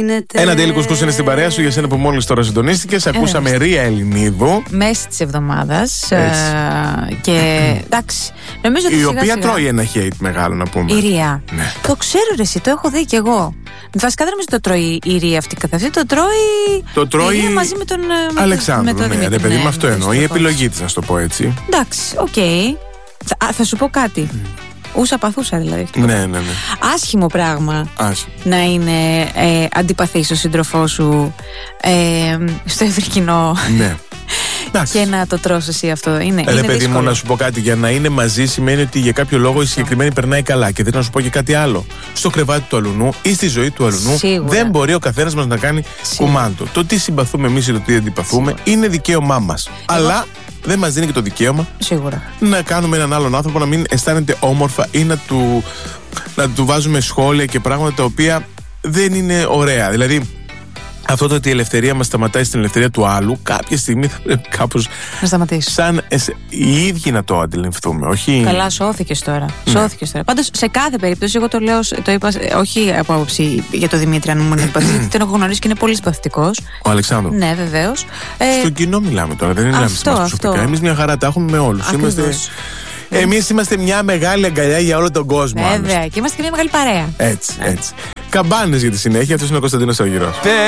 γίνεται. Ένα τέλει κουσκούς είναι στην παρέα σου για σένα που μόλις τώρα συντονίστηκες. Ακούσαμε Ρία Ελληνίδου. Μέση της εβδομάδας. Και εντάξει. Νομίζω ότι η οποία τρώει ένα hate μεγάλο, να πούμε. Η Ρία. Ναι. Το ξέρω ρε εσύ, το έχω δει κι εγώ. Βασικά δεν νομίζω το τρώει η Ρία αυτή καθ' αυτή. Το τρώει η Ρία μαζί με τον Αλεξάνδρου. Ναι, ρε παιδί, με αυτό εννοώ. Η επιλογή της, να το πω έτσι. Εντάξει, οκ. Θα σου πω κάτι. Ούσα παθούσα δηλαδή. Ναι. Άσχημο πράγμα. Να είναι αντιπαθής στο σύντροφό σου στο ευρύ κοινό. Ναι. Και να το τρως εσύ αυτό. Είναι παιδί μου, να σου πω κάτι. Για να είναι μαζί σημαίνει ότι για κάποιο λόγο η συγκεκριμένη περνάει καλά. Και θέλω να σου πω και κάτι άλλο. Στο κρεβάτι του αλουνού ή στη ζωή του αλουνού δεν μπορεί ο καθένας μας να κάνει κουμάντο. Το τι συμπαθούμε εμείς ή το τι αντιπαθούμε είναι δικαίωμά μας. Αλλά δεν μας δίνει και το δικαίωμα να κάνουμε έναν άλλον άνθρωπο να μην αισθάνεται όμορφα ή να του βάζουμε σχόλια και πράγματα τα οποία δεν είναι ωραία. Δηλαδή, αυτό το ότι η ελευθερία μας σταματάει στην ελευθερία του άλλου, κάποια στιγμή θα πρέπει κάπως να σταματήσει. Σαν οι ίδιοι να το αντιληφθούμε, όχι. Καλά, σώθηκες τώρα. Πάντως, σε κάθε περίπτωση, εγώ το λέω, το είπα, όχι από άποψη για τον Δημήτρη, αν μου είναι συμπαθητικός, τον έχω γνωρίσει και είναι πολύ συμπαθητικός. Ο Αλεξάνδρου. Ναι, βεβαίως. Στο κοινό μιλάμε τώρα, δεν μιλάμε σε εμάς προσωπικά. Εμείς μια χαρά τα έχουμε με όλους. Εμείς είμαστε μια μεγάλη αγκαλιά για όλο τον κόσμο. Βέβαια, και είμαστε και μια μεγάλη παρέα. Έτσι. Καμπάνες για τη συνέχεια. Αυτός είναι ο Κωνσταντίνος Αργυρός.